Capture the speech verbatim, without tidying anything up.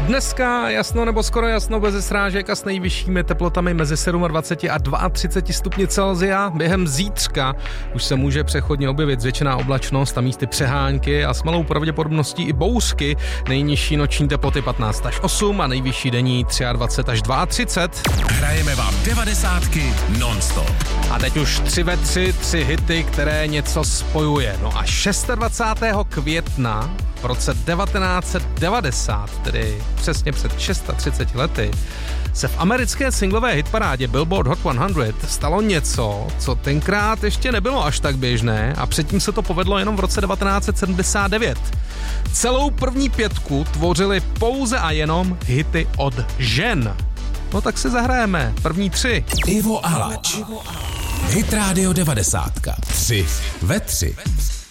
Dneska jasno nebo skoro jasno bez srážek a s nejvyššími teplotami mezi dvacet sedm a třicet dva stupni Celsia. Během zítřka už se může přechodně objevit zvětšená oblačnost a místy přehánky a s malou pravděpodobností i bouřky. Nejnižší noční teploty patnáct až osm a nejvyšší denní dvacet tři až třicet dva. Hrajeme vám devadesátky non-stop. A teď už tři ve tři, tři hity, které něco spojuje. No a dvacátého šestého května v roce devatenáct set devadesát, tedy přesně před třiceti šesti lety, se v americké singlové hitparádě Billboard Hot sto stalo něco, co tenkrát ještě nebylo až tak běžné a předtím se to povedlo jenom v roce devatenáct set sedmdesát devět. Celou první pětku tvořily pouze a jenom hity od žen. No tak si zahrajeme první tři. Ivo Alač. Hit Radio devadesátka. Tři ve tři.